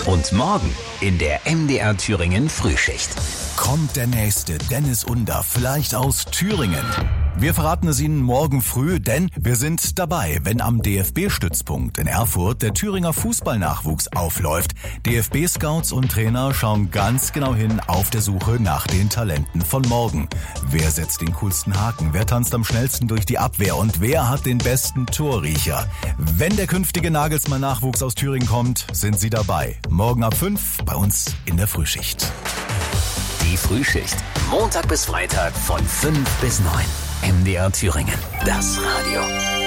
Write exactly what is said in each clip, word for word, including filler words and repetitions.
Und morgen in der M D R Thüringen Frühschicht. Kommt der nächste Dennis Under vielleicht aus Thüringen? Wir verraten es Ihnen morgen früh, denn wir sind dabei, wenn am D F B-Stützpunkt in Erfurt der Thüringer Fußballnachwuchs aufläuft. D F B-Scouts und Trainer schauen ganz genau hin auf der Suche nach den Talenten von morgen. Wer setzt den coolsten Haken? Wer tanzt am schnellsten durch die Abwehr? Und wer hat den besten Torriecher? Wenn der künftige Nagelsmann-Nachwuchs aus Thüringen kommt, sind Sie dabei. Morgen ab fünf bei uns in der Frühschicht. Die Frühschicht. Montag bis Freitag von fünf bis neun. M D R Thüringen. Das Radio.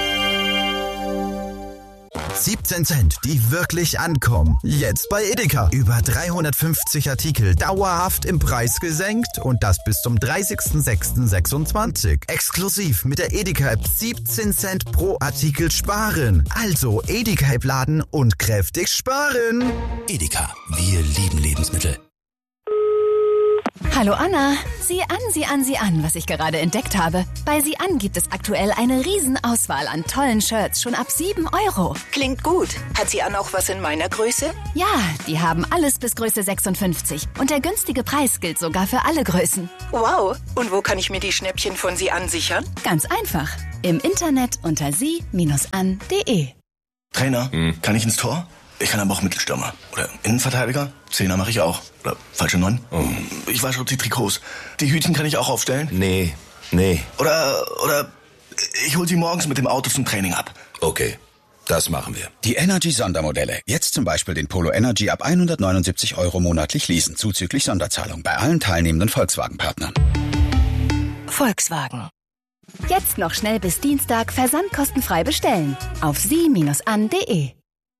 siebzehn Cent, die wirklich ankommen. Jetzt bei Edeka. Über dreihundertfünfzig Artikel dauerhaft im Preis gesenkt und das bis zum dreißigsten sechsten sechsundzwanzig. Exklusiv mit der Edeka-App siebzehn Cent pro Artikel sparen. Also Edeka-App laden und kräftig sparen. Edeka, wir lieben Lebensmittel. Hallo Anna, sieh an, sieh an, sieh an, was ich gerade entdeckt habe. Bei Sieh an gibt es aktuell eine Riesenauswahl an tollen Shirts, schon ab sieben Euro. Klingt gut. Hat Sie an auch was in meiner Größe? Ja, die haben alles bis Größe sechsundfünfzig. Und der günstige Preis gilt sogar für alle Größen. Wow. Und wo kann ich mir die Schnäppchen von Sie an sichern? Ganz einfach. Im Internet unter sie Bindestrich an punkt de. Trainer, hm. kann ich ins Tor? Ich kann aber auch Mittelstürmer. Oder Innenverteidiger. Zehner mache ich auch. Oder falsche Neun. Oh. Ich wasche die Trikots. Die Hütchen kann ich auch aufstellen. Nee, nee. Oder, oder ich hol sie morgens mit dem Auto zum Training ab. Okay, das machen wir. Die Energy-Sondermodelle. Jetzt zum Beispiel den Polo Energy ab hundertneunundsiebzig Euro monatlich leasen, zuzüglich Sonderzahlung bei allen teilnehmenden Volkswagen-Partnern. Volkswagen. Jetzt noch schnell bis Dienstag versandkostenfrei bestellen. Auf sie Bindestrich an punkt de.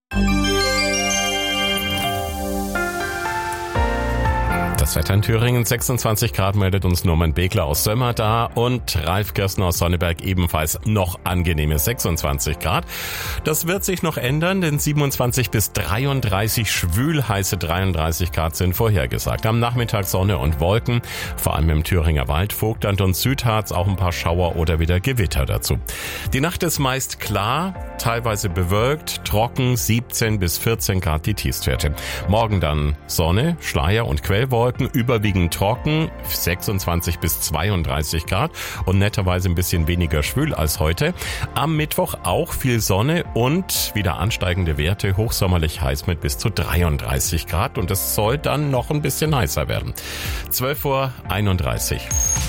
Das Wetter in Thüringen, sechsundzwanzig Grad, meldet uns Norman Begler aus Sömmer da und Ralf Gerstner aus Sonneberg ebenfalls noch angenehme sechsundzwanzig Grad. Das wird sich noch ändern, denn siebenundzwanzig bis dreiunddreißig schwül heiße dreiunddreißig Grad sind vorhergesagt. Am Nachmittag Sonne und Wolken, vor allem im Thüringer Wald, Vogtland und Südharz auch ein paar Schauer oder wieder Gewitter dazu. Die Nacht ist meist klar, teilweise bewölkt, trocken, siebzehn bis vierzehn Grad die Tiefstwerte. Morgen dann Sonne, Schleier und Quellwolken, überwiegend trocken, sechsundzwanzig bis zweiunddreißig Grad und netterweise ein bisschen weniger schwül als heute. Am Mittwoch auch viel Sonne und wieder ansteigende Werte, hochsommerlich heiß mit bis zu dreiunddreißig Grad und es soll dann noch ein bisschen heißer werden. zwölf Uhr einunddreißig.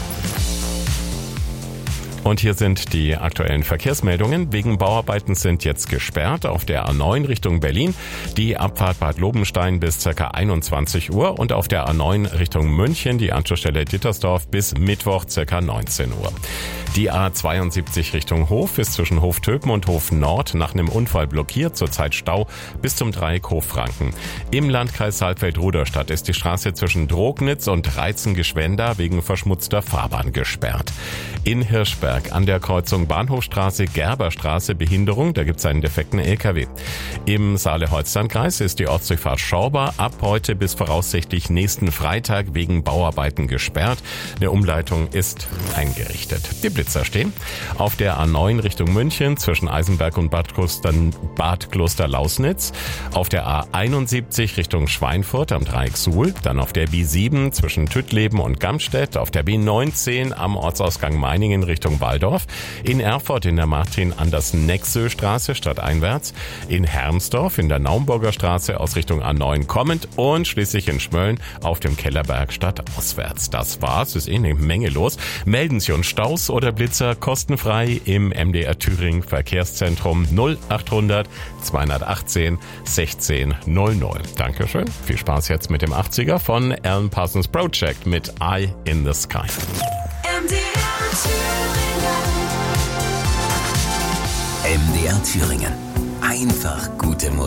Und hier sind die aktuellen Verkehrsmeldungen. Wegen Bauarbeiten sind jetzt gesperrt auf der A neun Richtung Berlin die Abfahrt Bad Lobenstein bis ca. einundzwanzig Uhr und auf der A neun Richtung München die Anschlussstelle Dittersdorf bis Mittwoch ca. neunzehn Uhr. Die A zweiundsiebzig Richtung Hof ist zwischen Hof Töpen und Hof Nord nach einem Unfall blockiert, zurzeit Stau bis zum Dreieck Hochfranken. Im Landkreis Saalfeld-Rudolstadt ist die Straße zwischen Drognitz und Reizen-Geschwenda wegen verschmutzter Fahrbahn gesperrt. In Hirschberg an der Kreuzung Bahnhofstraße, Gerberstraße Behinderung, da gibt es einen defekten L K W. Im Saale-Holstein-Kreis ist die Ortsdurchfahrt Schorber ab heute bis voraussichtlich nächsten Freitag wegen Bauarbeiten gesperrt. Eine Umleitung ist eingerichtet. Die Blitzer stehen auf der A neun Richtung München zwischen Eisenberg und Bad Kloster, Bad Kloster-Lausnitz, auf der A einundsiebzig Richtung Schweinfurt am Dreieck Suhl, dann auf der B sieben zwischen Tüttleben und Gamstedt, auf der B neunzehn am Ortsausgang Meiningen Richtung Walldorf, in Erfurt in der Martin-Andersen-Nexö-Straße stadteinwärts, in Hermsdorf in der Naumburger Straße aus Richtung A neun kommend und schließlich in Schmölln auf dem Kellerberg stadtauswärts. Das war's, ist eh eine Menge los. Melden Sie uns Staus oder Blitzer kostenfrei im M D R Thüringen Verkehrszentrum null achthundert zweihundertachtzehn sechzehn null null. Dankeschön. Viel Spaß jetzt mit dem achtziger von Alan Parsons Project mit Eye in the Sky. M D R Thüringen. Einfach gute Musik.